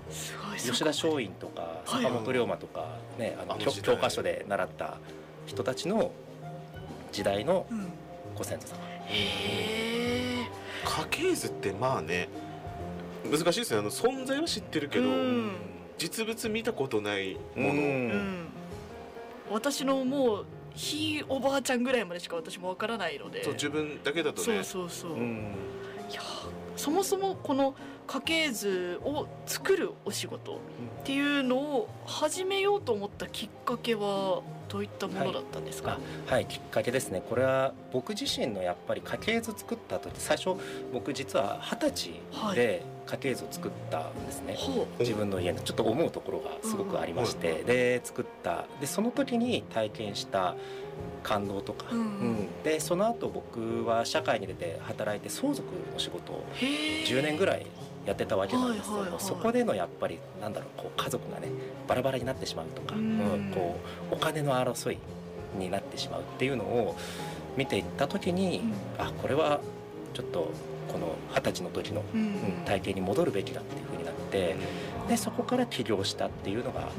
すごい。 吉田松陰とか坂本龍馬とか、ね、教科書で習った人たちの時代のご先祖様。 へえ。 家系図ってまあね難しいですね。存在は知ってるけど、実物見たことないもの。 私のもうひいおばあちゃんぐらいまでしか私もわからないので。 そう、自分だけだとね。 そう。いやそもそもこの家系図を作るお仕事っていうのを始めようと思ったきっかけはどういったものだったんですか？ はい、きっかけですね。これは僕自身のやっぱり家系図作った時、最初僕実は20歳で家系図を作ったんですね、自分の家のちょっと思うところがすごくありまして、で作ったでその時に体験した感動とか、でその後僕は社会に出て働いて相続の仕事を10年ぐらいやってたわけなんですけども、そこでのやっぱりなんだろう、こう家族がねバラバラになってしまうとか、こうお金の争いになってしまうっていうのを見ていった時に、これはちょっとこの20歳の時の、体験に戻るべきだっていう風になって、でそこから起業したっていうのが、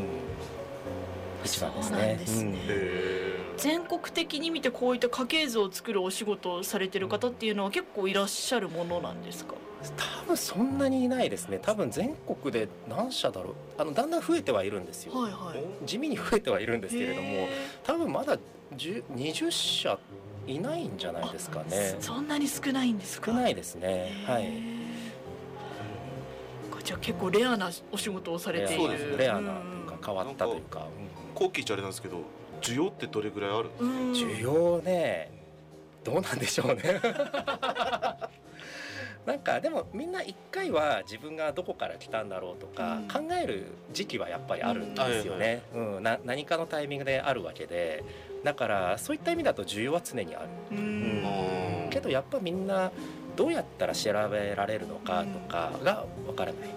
一番ですね。 全国的に見てこういった家系図を作るお仕事をされてる方っていうのは結構いらっしゃるものなんですか？ 多分そんなにいないですね。多分全国で何社だろう。だんだん増えてはいるんですよ、地味に増えてはいるんですけれども、多分まだ20社いないんじゃないですかね。 そんなに少ないんですか？ 少ないですね。はい。 じゃあ結構レアなお仕事をされている。 レアなというか変わったというか。 コッキーちゃんあれなんですけど、需要ってどれぐらいあるんですか？ 需要ね、どうなんでしょうね。なんかでもみんな一回は自分がどこから来たんだろうとか考える時期はやっぱりあるんですよね。何かのタイミングであるわけで、だからそういった意味だと需要は常にある。けどやっぱみんなどうやったら調べられるのかとかがわからない。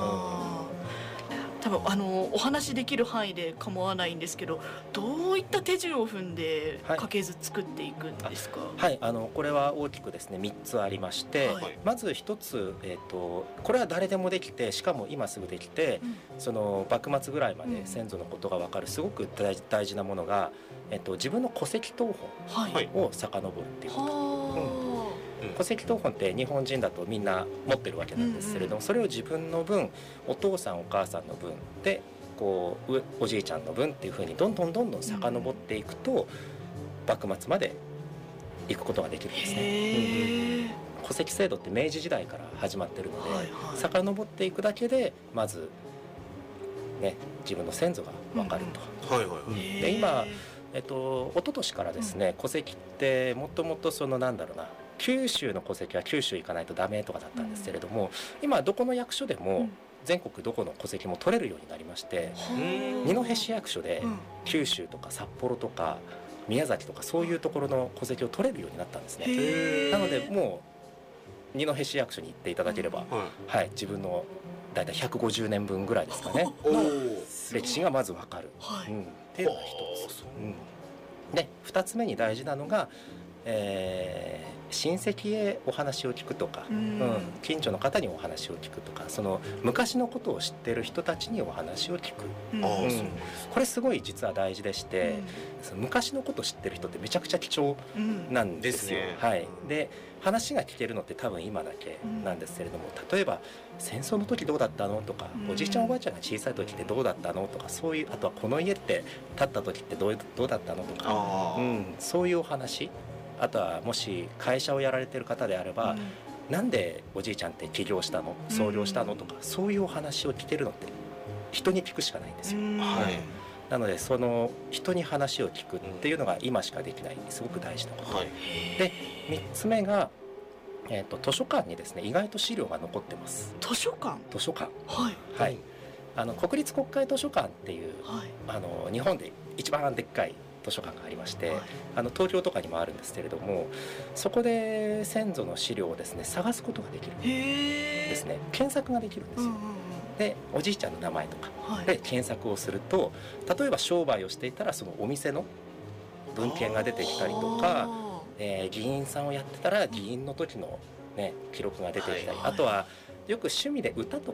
多分お話できる範囲で構わないんですけど、どういった手順を踏んで家系図作っていくんですか？ これは大きくですね3つありまして、まず1つ、これは誰でもできて、しかも今すぐできて、その幕末ぐらいまで先祖のことが分かるすごく大事なものが、自分の戸籍謄本を遡るっていうこと。戸籍謄本って日本人だとみんな持ってるわけなんですけれども、それを自分の分、お父さんお母さんの分でこうおじいちゃんの分っていう風にどんどん遡っていくと、幕末まで行くことができるんですね。戸籍制度って明治時代から始まってるので、遡っていくだけでまずね自分の先祖が分かると。で今一昨年からですね、戸籍ってもともとそのなんだろうな、九州の戸籍は九州行かないとダメとかだったんですけれども、今どこの役所でも全国どこの戸籍も取れるようになりまして、二戸市役所で九州とか札幌とか宮崎とかそういうところの戸籍を取れるようになったんですね。なのでもう二戸市役所に行っていただければ、自分のだいたい150年分ぐらいですかねの歴史がまず分かるっていうのが一つ。で2つ目に大事なのが、親戚へお話を聞くとか、近所の方にお話を聞くとか、その昔のことを知ってる人たちにお話を聞く、これすごい実は大事でして、その昔のことを知ってる人ってめちゃくちゃ貴重なんですよ。で話が聞けるのって多分今だけなんですけれども、例えば戦争の時どうだったのとか、おじいちゃんおばあちゃんが小さい時ってどうだったのとか、そういう、あとはこの家って建った時ってどうだったのとか、そういうお話、あとはもし会社をやられてる方であれば、なんでおじいちゃんって起業したの、創業したのとか、そういうお話を聞けるのって人に聞くしかないんですよ。なのでその人に話を聞くっていうのが今しかできないすごく大事なこと、で3つ目が、図書館にですね意外と資料が残ってます。 図書館国立国会図書館っていう、日本で一番でっかい図書館がありまして、東京とかにもあるんですけれども、そこで先祖の資料をですね探すことができるんですね。検索ができるんですよ。でおじいちゃんの名前とかで検索をすると、例えば商売をしていたらそのお店の文献が出てきたりとか、議員さんをやってたら議員の時の、記録が出てきたり、あとはよく趣味で歌と